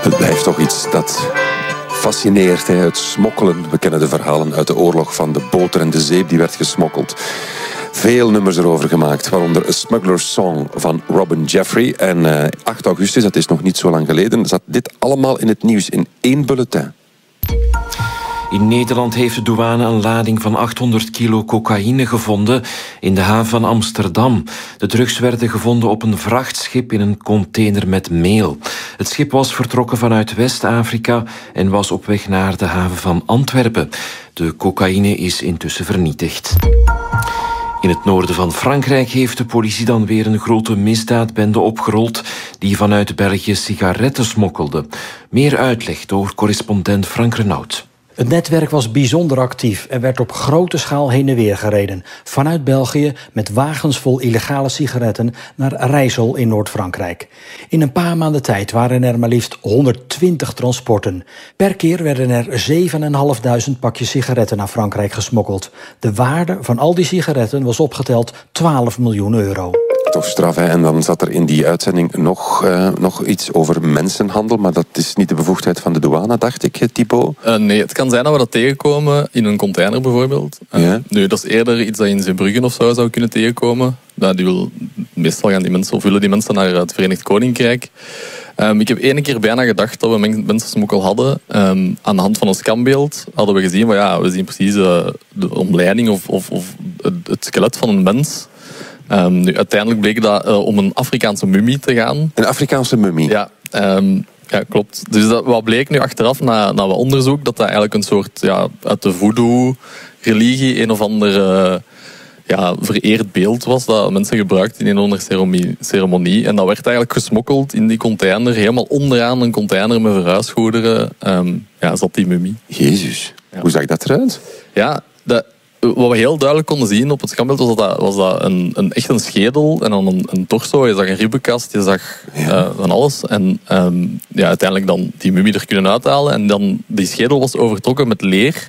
Het blijft toch iets dat fascineert, hè? Het smokkelen. We kennen de verhalen uit de oorlog van de boter en de zeep die werd gesmokkeld. Veel nummers erover gemaakt, waaronder A Smuggler's Song van Robin Jeffrey. En 8 augustus, dat is nog niet zo lang geleden, zat dit allemaal in het nieuws in 1 bulletin. In Nederland heeft de douane een lading van 800 kilo cocaïne gevonden in de haven van Amsterdam. De drugs werden gevonden op een vrachtschip in een container met meel. Het schip was vertrokken vanuit West-Afrika en was op weg naar de haven van Antwerpen. De cocaïne is intussen vernietigd. In het noorden van Frankrijk heeft de politie dan weer een grote misdaadbende opgerold die vanuit België sigaretten smokkelde. Meer uitleg door correspondent Frank Renaud. Het netwerk was bijzonder actief en werd op grote schaal heen en weer gereden. Vanuit België met wagens vol illegale sigaretten naar Rijssel in Noord-Frankrijk. In een paar maanden tijd waren er maar liefst 120 transporten. Per keer werden er 7.500 pakjes sigaretten naar Frankrijk gesmokkeld. De waarde van al die sigaretten was opgeteld 12 miljoen euro. Toch straf, hè? En dan zat er in die uitzending nog iets over mensenhandel, maar dat is niet de bevoegdheid van de douane, dacht ik, Thibaut? Nee, het kan zijn dat we dat tegenkomen in een container bijvoorbeeld. Nu, dat is eerder iets dat je in Zeebrugge of zo zou kunnen tegenkomen. Meestal gaan die mensen, of willen die mensen naar het Verenigd Koninkrijk. Ik heb 1 keer bijna gedacht dat we mensensmokkel hadden. Aan de hand van een scanbeeld hadden we gezien, we zien precies de omleiding of het skelet van een mens. Nu, uiteindelijk bleek dat om een Afrikaanse mummie te gaan. Een Afrikaanse mummie? Ja, klopt. Dus wat bleek nu achteraf, na wat onderzoek, dat eigenlijk een soort, uit de voodoo-religie een of ander vereerd beeld was dat mensen gebruikten in een of andere ceremonie. En dat werd eigenlijk gesmokkeld in die container. Helemaal onderaan een container met verhuisgoederen zat die mummie. Jezus, hoe zag dat eruit? Ja, wat we heel duidelijk konden zien op het scanbeeld was dat echt een schedel en dan een torso. Je zag een ribbenkast, je zag van alles. En uiteindelijk dan die mummie er kunnen uithalen. En dan die schedel was overtrokken met leer.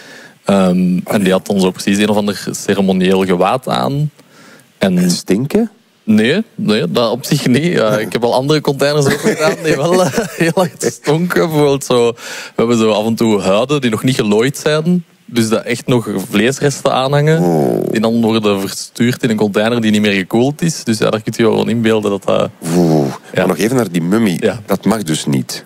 En die had dan zo precies een of ander ceremonieel gewaad aan. En stinken? Nee, dat op zich niet. Ik heb al andere containers ook gedaan die wel heel hard stonken. Bijvoorbeeld we hebben zo af en toe huiden die nog niet gelooid zijn. Dus dat echt nog vleesresten aanhangen. Die dan worden verstuurd in een container die niet meer gekoeld is. Dus daar kun je je gewoon inbeelden dat dat... Maar nog even naar die mummie. Ja. Dat mag dus niet.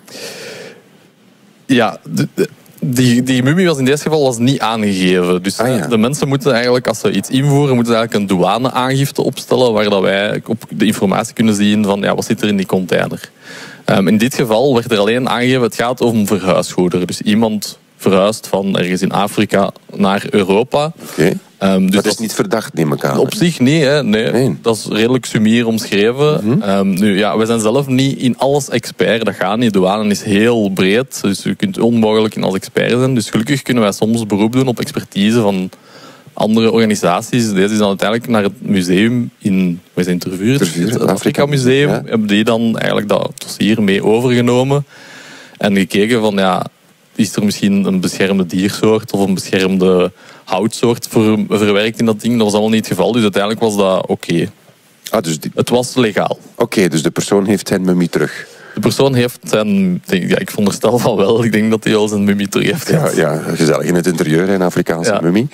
Ja, die mummie was in dit geval niet aangegeven. Dus de mensen moeten eigenlijk, als ze iets invoeren, moeten ze eigenlijk een douane-aangifte opstellen waar dat wij op de informatie kunnen zien van wat zit er in die container. In dit geval werd er alleen aangegeven, het gaat om verhuisgoederen. Dus iemand verhuisd van ergens in Afrika naar Europa. Okay. Dus dat is niet verdacht, neem ik aan. Op zich niet, hè. Nee. Dat is redelijk sumier omschreven. We zijn zelf niet in alles expert, dat gaat niet. De douane is heel breed, dus je kunt onmogelijk in alles expert zijn. Dus gelukkig kunnen wij soms beroep doen op expertise van andere organisaties. Deze is dan uiteindelijk naar het museum we zijn Tervuur, het Afrika Museum, hebben die dan eigenlijk dat dossier mee overgenomen en gekeken van is er misschien een beschermde diersoort of een beschermde houtsoort verwerkt in dat ding? Dat was allemaal niet het geval, dus uiteindelijk was dat oké. Dus het was legaal. Oké, dus de persoon heeft zijn mummie terug. De persoon heeft zijn... ik veronderstel van wel. Ik denk dat hij al zijn mummie terug heeft. Ja, gezellig in het interieur, een Afrikaanse mummie.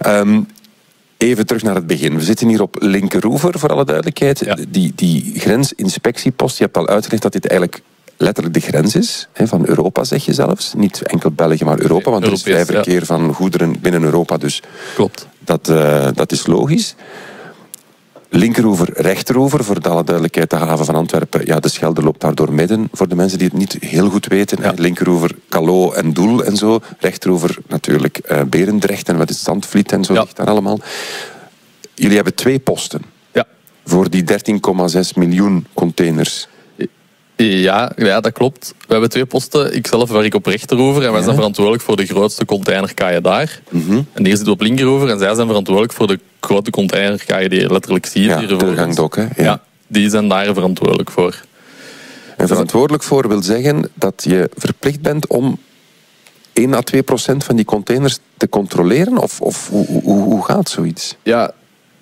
Even terug naar het begin. We zitten hier op Linkeroever, voor alle duidelijkheid. Ja. Die grensinspectiepost, je hebt al uitgelegd dat dit eigenlijk letterlijk de grens is, van Europa, zeg je zelfs. Niet enkel België, maar Europa, want er is vrij verkeer van goederen binnen Europa, dus klopt. Dat is logisch. Linkeroever, rechteroever, voor alle duidelijkheid, de haven van Antwerpen. De Schelde loopt daar door midden, voor de mensen die het niet heel goed weten. Ja. Linkeroever, Calot en Doel en zo. Rechterover natuurlijk Berendrecht en wat is Zandvliet en zo ligt daar allemaal. Jullie hebben 2 posten. Ja. Voor die 13,6 miljoen containers. Ja, dat klopt. We hebben 2 posten. Ikzelf werk op rechterover en wij zijn verantwoordelijk voor de grootste containerkaaien daar. En hier zitten we op linkerover en zij zijn verantwoordelijk voor de grote containerkaaien die je letterlijk ziet. Ja, doorgangdok, hè? Ja, die zijn daar verantwoordelijk voor. En verantwoordelijk voor wil zeggen dat je verplicht bent om 1 à 2% van die containers te controleren? Of hoe gaat zoiets? Ja,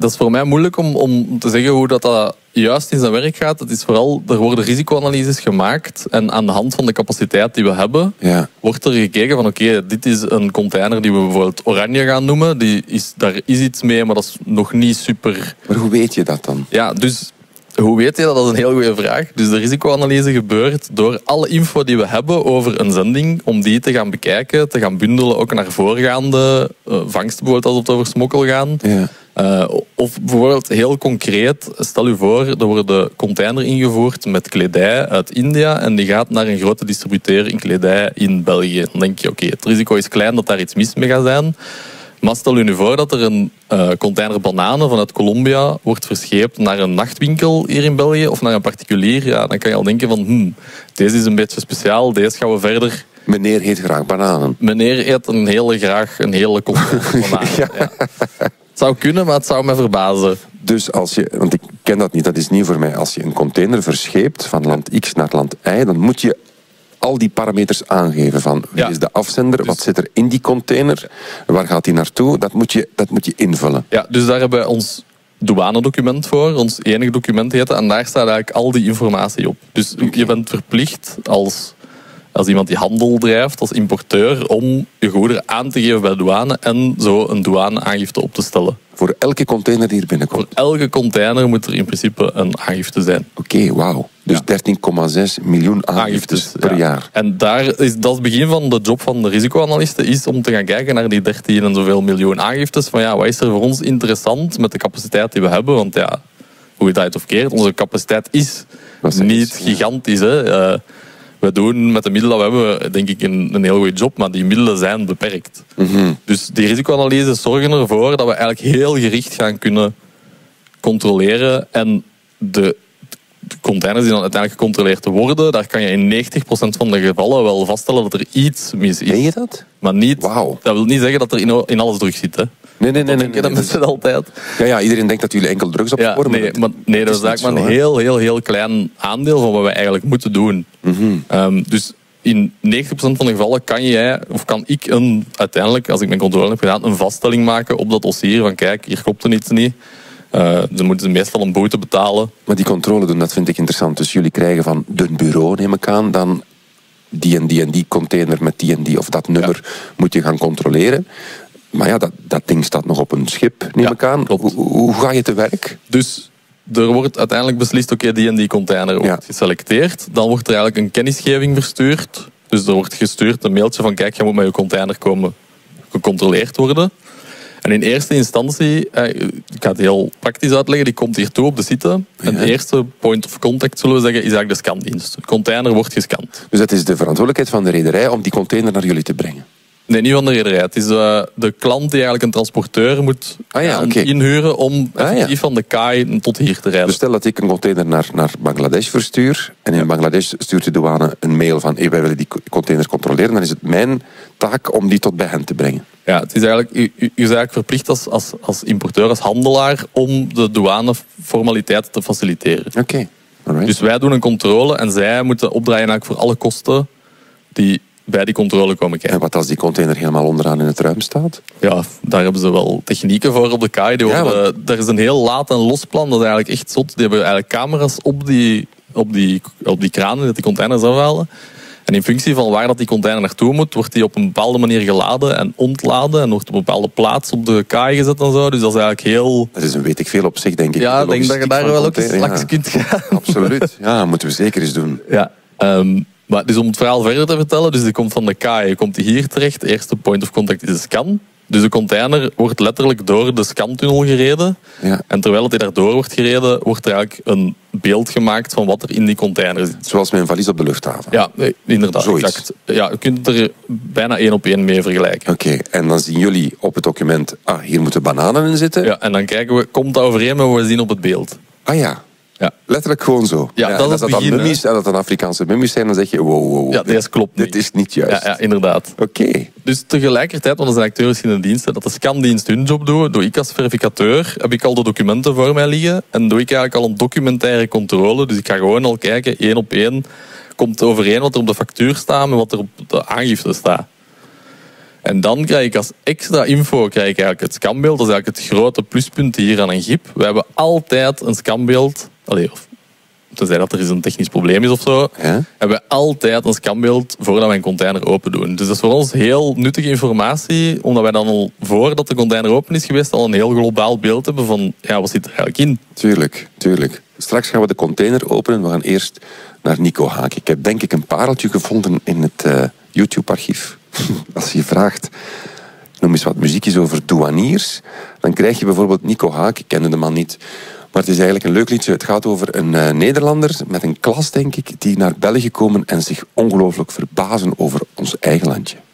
dat is voor mij moeilijk om te zeggen hoe dat juist in zijn werk gaat. Het is vooral, er worden risicoanalyses gemaakt en aan de hand van de capaciteit die we hebben, wordt er gekeken van oké, dit is een container die we bijvoorbeeld oranje gaan noemen. Daar is iets mee, maar dat is nog niet super... Maar hoe weet je dat dan? Ja, dus hoe weet je dat? Dat is een heel goede vraag. Dus de risicoanalyse gebeurt door alle info die we hebben over een zending, om die te gaan bekijken, te gaan bundelen, ook naar voorgaande vangsten, bijvoorbeeld als het over smokkel gaan. Ja. Of bijvoorbeeld heel concreet, stel u voor, er wordt een container ingevoerd met kledij uit India en die gaat naar een grote distributeur in kledij in België. Dan denk je, oké, het risico is klein dat daar iets mis mee gaat zijn. Maar stel u nu voor dat er een container bananen vanuit Colombia wordt verscheept naar een nachtwinkel hier in België of naar een particulier. Ja, dan kan je al denken van, deze is een beetje speciaal, deze gaan we verder... Meneer eet graag bananen. Meneer eet graag een hele container bananen. Ja. Het zou kunnen, maar het zou me verbazen. Dus als je, want ik ken dat niet, dat is nieuw voor mij. Als je een container verscheept van land X naar land Y, dan moet je al die parameters aangeven van wie is de afzender, wat zit er in die container, waar gaat die naartoe, dat moet je invullen. Ja, dus daar hebben we ons douanedocument voor, ons enige document heet, en daar staat eigenlijk al die informatie op. Dus je bent verplicht als iemand die handel drijft, als importeur, om je goederen aan te geven bij de douane en zo een douaneaangifte op te stellen. Voor elke container die hier binnenkomt? Voor elke container moet er in principe een aangifte zijn. Oké, wauw. Dus 13,6 miljoen aangiftes per jaar. En dat is het begin van de job van de risicoanalisten, is om te gaan kijken naar die 13 en zoveel miljoen aangiftes. Van wat is er voor ons interessant met de capaciteit die we hebben? Want hoe je dat uit of keert, onze capaciteit is niet gigantisch. Hè. We doen met de middelen dat we hebben, denk ik, een heel goede job, maar die middelen zijn beperkt. Mm-hmm. Dus die risicoanalyses zorgen ervoor dat we eigenlijk heel gericht gaan kunnen controleren. En de containers die dan uiteindelijk gecontroleerd worden, daar kan je in 90% van de gevallen wel vaststellen dat er iets mis is. Meen je dat? Maar niet, dat wil niet zeggen dat er in alles drugs zit. Hè. Nee. Dat mensen altijd. Ja, iedereen denkt dat jullie enkel drugs opsporen. Nee, dat is eigenlijk maar een heel klein aandeel van wat we eigenlijk moeten doen. Mm-hmm. Dus in 90% van de gevallen kan ik uiteindelijk, als ik mijn controle heb gedaan, een vaststelling maken op dat dossier van kijk, hier klopt er iets niet. Ze moeten meestal een boete betalen. Maar die controle doen, dat vind ik interessant. Dus jullie krijgen van de bureau, neem ik aan, dan die en die container met die en die of dat nummer moet je gaan controleren. Maar ja, dat ding staat nog op een schip, neem ik aan. Hoe ga je te werk? Dus er wordt uiteindelijk beslist, oké, die en die container wordt geselecteerd. Dan wordt er eigenlijk een kennisgeving verstuurd. Dus er wordt gestuurd een mailtje van kijk, je moet met je container komen gecontroleerd worden. En in eerste instantie, ik ga het heel praktisch uitleggen, die komt hier toe op de site. En de eerste point of contact, zullen we zeggen, is eigenlijk de scandienst. De container wordt gescand. Dus het is de verantwoordelijkheid van de rederij om die container naar jullie te brengen? Nee, niet van de rederij. Het is de klant die eigenlijk een transporteur moet inhuren om effectief van de kaai tot hier te rijden. Dus stel dat ik een container naar Bangladesh verstuur en in Bangladesh stuurt de douane een mail van wij willen die container controleren, dan is het mijn taak om die tot bij hen te brengen. Ja, het is eigenlijk, u is eigenlijk verplicht als importeur, als handelaar, om de douaneformaliteiten te faciliteren. Oké. Dus wij doen een controle en zij moeten opdraaien eigenlijk voor alle kosten die bij die controle komen kijken. En wat als die container helemaal onderaan in het ruim staat? Ja, daar hebben ze wel technieken voor op de kaai. Er is een heel laat en los plan, dat is eigenlijk echt zot. Die hebben eigenlijk camera's op die kranen dat die containers afhalen. En in functie van waar dat die container naartoe moet, wordt die op een bepaalde manier geladen en ontladen en wordt op een bepaalde plaats op de kaai gezet en zo. Dus dat is eigenlijk heel... Dat is een weet ik veel op zich, denk ik. Ja, ik denk dat je daar wel ook eens langs kunt gaan. Absoluut. Ja, moeten we zeker eens doen. Ja, maar dus om het verhaal verder te vertellen, dus die komt van de kaai, komt die hier terecht. De eerste point of contact is de scan. Dus de container wordt letterlijk door de scantunnel gereden. Ja. En terwijl hij daardoor wordt gereden, wordt er eigenlijk een beeld gemaakt van wat er in die container zit. Zoals mijn valies op de luchthaven. Ja, inderdaad. Exact. Ja, je kunt het er bijna 1 op 1 mee vergelijken. Oké, en dan zien jullie op het document, hier moeten bananen in zitten. Ja, en dan kijken we, komt dat overeen met wat we zien op het beeld? Ah ja. Ja. Letterlijk gewoon zo. Ja, als dat dan mummies, en dat dan Afrikaanse mummies zijn, dan zeg je wow. Ja, deze klopt niet. Dit is niet juist. Ja, inderdaad. Oké. Dus tegelijkertijd, want er zijn acteurs in de diensten, dat de scandienst hun job doe ik als verificateur, heb ik al de documenten voor mij liggen en doe ik eigenlijk al een documentaire controle. Dus ik ga gewoon al kijken, 1 op 1, komt overeen wat er op de factuur staat met wat er op de aangifte staat. En dan krijg ik als extra info eigenlijk het scanbeeld. Dat is eigenlijk het grote pluspunt hier aan een GIP. We hebben altijd een scanbeeld. Tenzij dat er eens een technisch probleem is of zo. Ja? Hebben we altijd een scanbeeld voordat we een container open doen. Dus dat is voor ons heel nuttige informatie. Omdat wij dan al, voordat de container open is geweest, al een heel globaal beeld hebben van wat zit er eigenlijk in. Tuurlijk. Straks gaan we de container openen. We gaan eerst naar Nico Haak. Ik heb denk ik een pareltje gevonden in het YouTube-archief. Als je vraagt, noem eens wat muziekjes over douaniers, dan krijg je bijvoorbeeld Nico Haak. Ik kende de man niet, maar het is eigenlijk een leuk liedje. Het gaat over een Nederlander met een klas, denk ik, die naar België komen en zich ongelooflijk verbazen over ons eigen landje.